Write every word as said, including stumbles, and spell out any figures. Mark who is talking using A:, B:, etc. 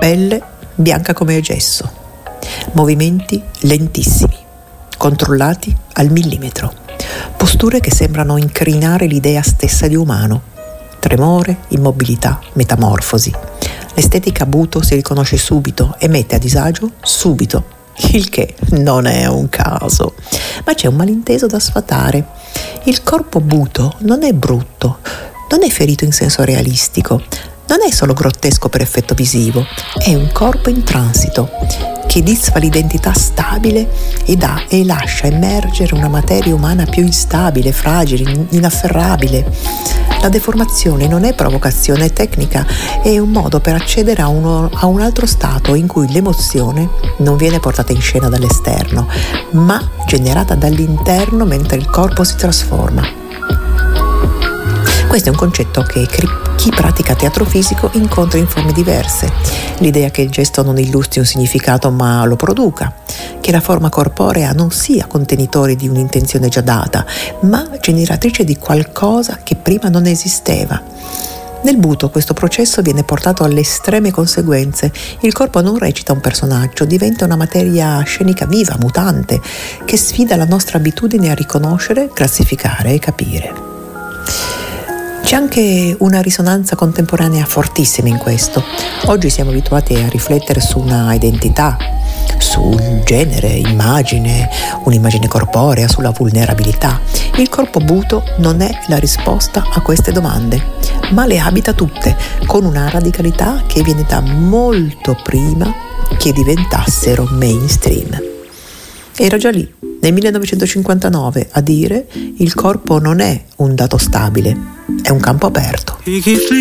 A: Pelle bianca come gesso, movimenti lentissimi, controllati al millimetro, posture che sembrano incrinare l'idea stessa di umano, tremore, immobilità, metamorfosi. L'estetica Buto si riconosce subito e mette a disagio subito, il che non è un caso, ma c'è un malinteso da sfatare. Il corpo Buto non è brutto, non è ferito in senso realistico, non è solo grottesco per effetto visivo, è un corpo in transito che disfa l'identità stabile e dà e lascia emergere una materia umana più instabile, fragile, inafferrabile. La deformazione non è provocazione tecnica, è un modo per accedere a, uno, a un altro stato in cui l'emozione non viene portata in scena dall'esterno, ma generata dall'interno mentre il corpo si trasforma. Questo è un concetto che chi pratica teatro fisico incontra in forme diverse. L'idea che il gesto non illustri un significato ma lo produca, che la forma corporea non sia contenitore di un'intenzione già data, ma generatrice di qualcosa che prima non esisteva. Nel Buto questo processo viene portato alle estreme conseguenze. Il corpo non recita un personaggio, diventa una materia scenica viva, mutante, che sfida la nostra abitudine a riconoscere, classificare e capire. C'è anche una risonanza contemporanea fortissima in questo. Oggi siamo abituati a riflettere su una identità, sul genere, immagine, un'immagine corporea, sulla vulnerabilità. Il corpo Buto non è la risposta a queste domande, ma le abita tutte, con una radicalità che viene da molto prima che diventassero mainstream. Era già lì, nel millenovecentocinquantanove, a dire: il corpo non è un dato stabile, è un campo aperto.